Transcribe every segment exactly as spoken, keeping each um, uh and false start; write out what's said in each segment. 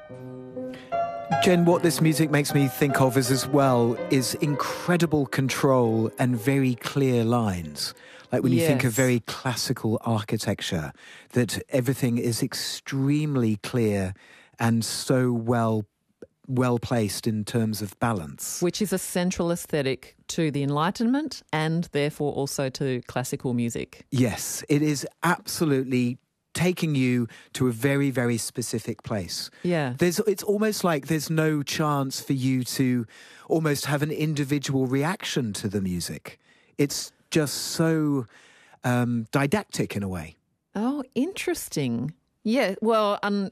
Jen, what this music makes me think of is as well is incredible control and very clear lines. Like when you Yes. think of very classical architecture, that everything is extremely clear and so well well placed in terms of balance. Which is a central aesthetic to the Enlightenment and therefore also to classical music. Yes, it is absolutely taking you to a very, very specific place. Yeah. There's, it's almost like there's no chance for you to almost have an individual reaction to the music. It's just so um, didactic in a way. Oh, interesting. Yeah, well, um,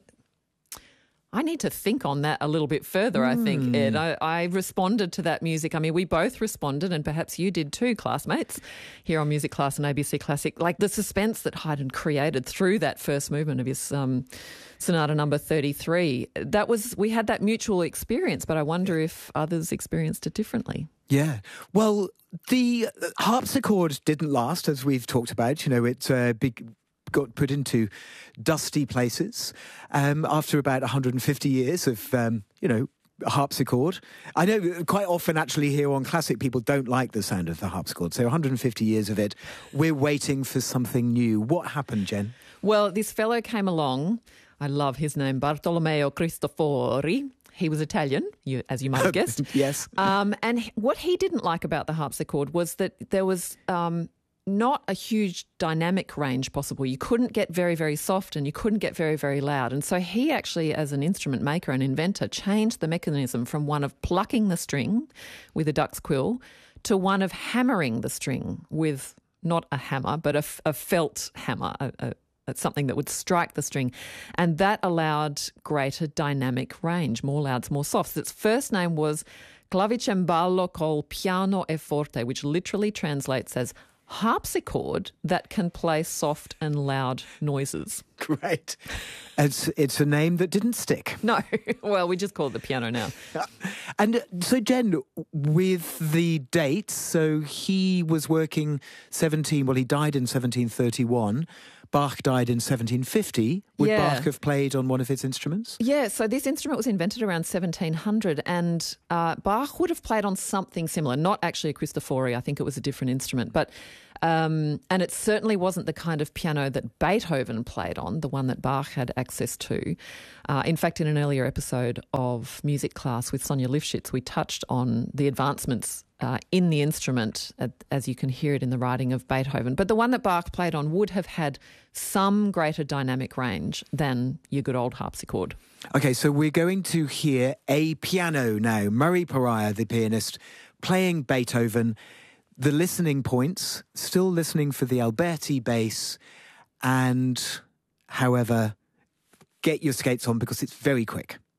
I need to think on that a little bit further, I think, Ed. I, I responded to that music. I mean, we both responded, and perhaps you did too, classmates, here on Music Class and A B C Classic. Like the suspense that Haydn created through that first movement of his um, Sonata number thirty-three. That was, we had that mutual experience, but I wonder if others experienced it differently. Yeah. Well, the harpsichord didn't last, as we've talked about. You know, it uh, big. got put into dusty places um, after about one hundred fifty years of, um, you know, harpsichord. I know quite often actually here on Classic people don't like the sound of the harpsichord. So one hundred fifty years of it, we're waiting for something new. What happened, Jen? Well, this fellow came along. I love his name, Bartolomeo Cristofori. He was Italian, you, as you might have guessed. Yes. Um, and h- what he didn't like about the harpsichord was that there was um, not a huge dynamic range possible. You couldn't get very, very soft and you couldn't get very, very loud. And so he actually, as an instrument maker and inventor, changed the mechanism from one of plucking the string with a duck's quill to one of hammering the string with not a hammer, but a, f- a felt hammer, a, a, a, something that would strike the string. And that allowed greater dynamic range, more louds, more softs. Its first name was Clavicembalo col piano e forte, which literally translates as harpsichord that can play soft and loud noises. Great. It's, it's a name that didn't stick. No, well, we just call it the piano now. And so, Jen, with the dates, so he was working seventeen, well, he died in seventeen thirty-one. Bach died in seventeen fifty. Would Yeah. Bach have played on one of his instruments? Yeah, so this instrument was invented around seventeen hundred and uh, Bach would have played on something similar, not actually a Cristofori. I think it was a different instrument. But um, and it certainly wasn't the kind of piano that Beethoven played on, the one that Bach had access to. Uh, in fact, in an earlier episode of Music Class with Sonia Lifshitz, we touched on the advancements Uh, in the instrument, uh, as you can hear it in the writing of Beethoven. But the one that Bach played on would have had some greater dynamic range than your good old harpsichord. Okay, so we're going to hear a piano now. Murray Pariah, the pianist, playing Beethoven. The listening points, still listening for the Alberti bass. And, however, get your skates on because it's very quick.